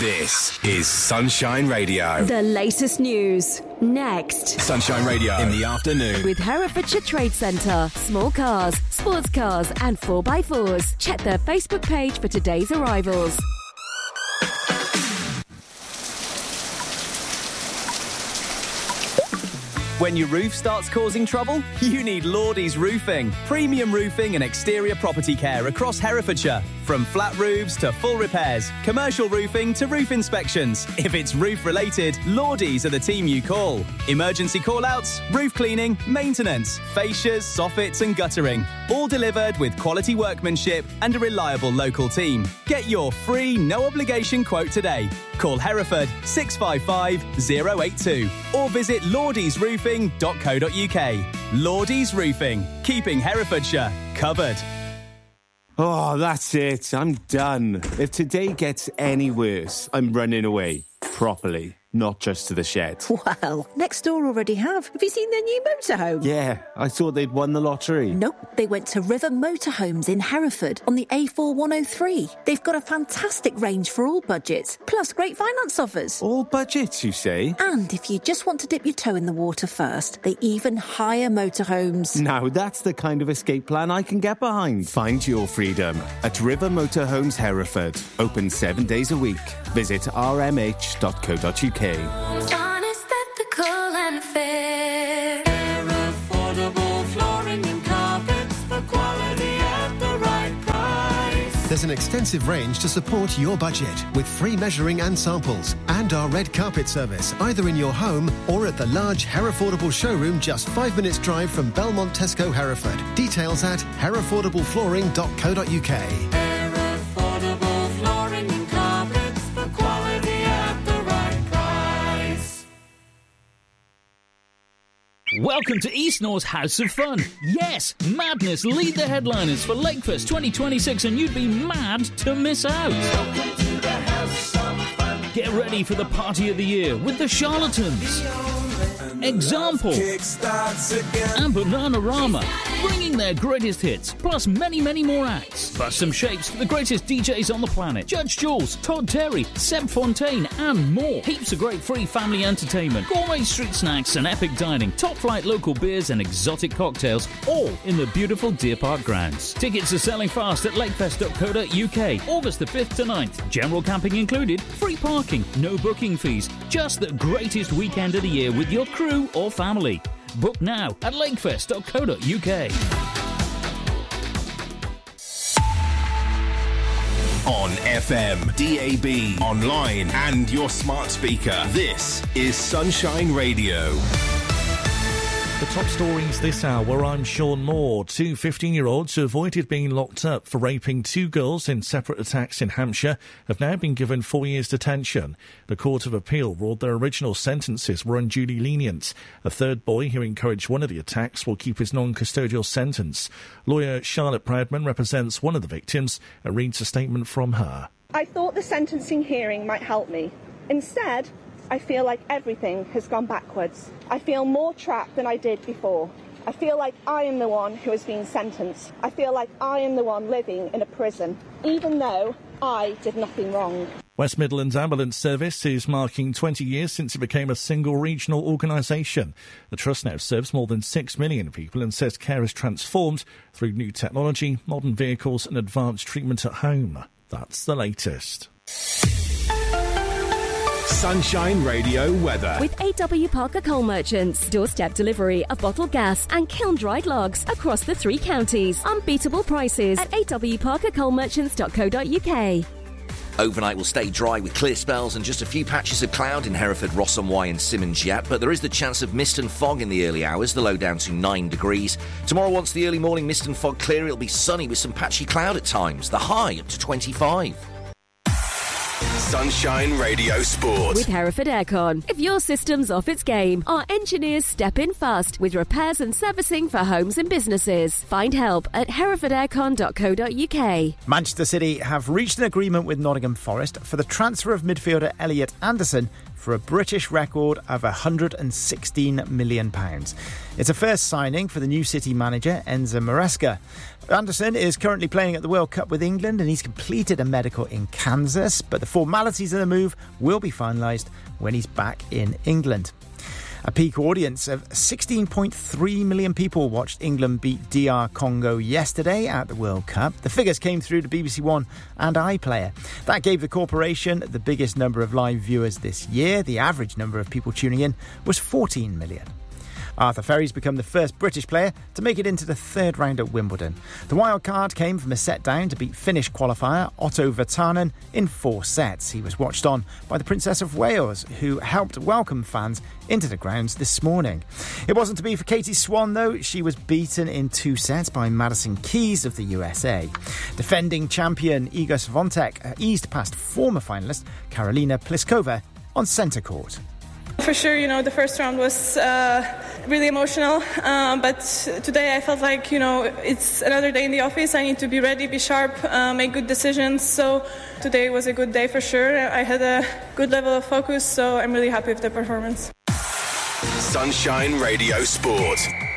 This is Sunshine Radio. The latest news. Next. Sunshine Radio in the afternoon. With Herefordshire Trade Centre. Small cars, sports cars and 4x4s. Check their Facebook page for today's arrivals. When your roof starts causing trouble, you need Lordy's Roofing. Premium roofing and exterior property care across Herefordshire. From flat roofs to full repairs, commercial roofing to roof inspections. If it's roof related, Lordy's are the team you call. Emergency call-outs, roof cleaning, maintenance, fascias, soffits and guttering. All delivered with quality workmanship and a reliable local team. Get your free, no obligation quote today. Call Hereford 655 082 or visit lordiesroofing.co.uk. Lordy's Roofing, keeping Herefordshire covered. Oh, that's it. I'm done. If today gets any worse, I'm running away. Properly. Not just to the shed. Well, next door already have. Have you seen their new motorhome? Yeah, I thought they'd won the lottery. Nope, they went to River Motorhomes in Hereford on the A4103. They've got a fantastic range for all budgets, plus great finance offers. All budgets, you say? And if you just want to dip your toe in the water first, they even hire motorhomes. Now that's the kind of escape plan I can get behind. Find your freedom at River Motorhomes Hereford. Open 7 days a week. Visit rmh.co.uk. Honest, ethical and fair. Affordable flooring and carpets for quality at the right price. There's an extensive range to support your budget with free measuring and samples and our red carpet service either in your home or at the large Herefordable showroom just 5 minutes drive from Belmont Tesco Hereford. Details at herefordableflooring.co.uk. Welcome to East North's House of Fun. Yes, Madness lead the headliners for Lakefest 2026 and you'd be mad to miss out. Welcome to the House of Fun. Get ready for the party of the year with the Charlatans, Example, and Bananarama, bringing their greatest hits, plus many, many more acts. Plus some shapes for the greatest DJs on the planet. Judge Jules, Todd Terry, Seb Fontaine, and more. Heaps of great free family entertainment, gourmet street snacks and epic dining, top flight local beers and exotic cocktails, all in the beautiful Deer Park grounds. Tickets are selling fast at lakefest.co.uk, August the 5th to 9th. General camping included, free parking, no booking fees. Just the greatest weekend of the year with your crew or family. Book now at lakefest.co.uk. On FM, DAB, online and your smart speaker. This is Sunshine Radio. The top stories this hour, I'm Sean Moore. Two 15-year-olds who avoided being locked up for raping two girls in separate attacks in Hampshire have now been given 4 years detention. The Court of Appeal ruled their original sentences were unduly lenient. A third boy who encouraged one of the attacks will keep his non-custodial sentence. Lawyer Charlotte Proudman represents one of the victims and reads a statement from her. I thought the sentencing hearing might help me. Instead, I feel like everything has gone backwards. I feel more trapped than I did before. I feel like I am the one who has been sentenced. I feel like I am the one living in a prison, even though I did nothing wrong. West Midlands Ambulance Service is marking 20 years since it became a single regional organisation. The Trust now serves more than 6 million people and says care is transformed through new technology, modern vehicles and advanced treatment at home. That's the latest. Sunshine Radio weather. With AW Parker Coal Merchants. Doorstep delivery of bottled gas and kiln-dried logs across the 3 counties. Unbeatable prices at awparkercoalmerchants.co.uk. Overnight will stay dry with clear spells and just a few patches of cloud in Hereford, Ross on Wye and Simmons yet, but there is the chance of mist and fog in the early hours, the low down to 9 degrees. Tomorrow, once the early morning mist and fog clear, it'll be sunny with some patchy cloud at times, the high up to 25. Sunshine Radio Sport. With Hereford Aircon. If your system's off its game, our engineers step in fast with repairs and servicing for homes and businesses. Find help at herefordaircon.co.uk. Manchester City have reached an agreement with Nottingham Forest for the transfer of midfielder Elliot Anderson for a British record of £116 million. It's a first signing for the new City manager, Enzo Maresca. Anderson is currently playing at the World Cup with England and he's completed a medical in Kansas, but the formalities of the move will be finalised when he's back in England. A peak audience of 16.3 million people watched England beat DR Congo yesterday at the World Cup. The figures came through to BBC One and iPlayer. That gave the corporation the biggest number of live viewers this year. The average number of people tuning in was 14 million. Arthur Ferry's become the first British player to make it into the third round at Wimbledon. The wild card came from a set down to beat Finnish qualifier Otto Virtanen in 4 sets. He was watched on by the Princess of Wales, who helped welcome fans into the grounds this morning. It wasn't to be for Katie Swan, though. She was beaten in 2 sets by Madison Keys of the USA. Defending champion Iga Swiatek eased past former finalist Karolina Pliskova on centre court. For sure, the first round was really emotional, but today I felt like, it's another day in the office. I need to be ready, be sharp, make good decisions. So today was a good day for sure. I had a good level of focus, so I'm really happy with the performance. Sunshine Radio Sport.